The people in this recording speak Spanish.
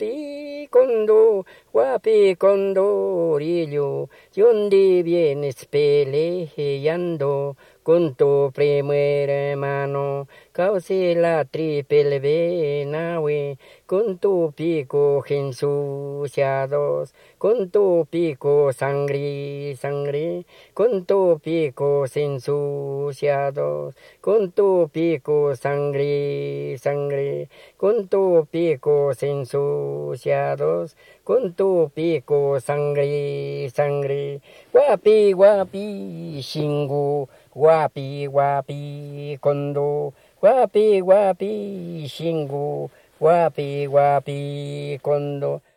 guapi condorillo, ¿dónde vienes peleando con tu primer hermano? Cauce la triple venahue, con tu pico ensuciados, con tu pico sangre, con tu pico ensuciados, con tu pico sangre, con tu pico ensuciados, con tu pico sangre, guapi, shingu, guapi, condo, guapi, shingu, guapi, condo.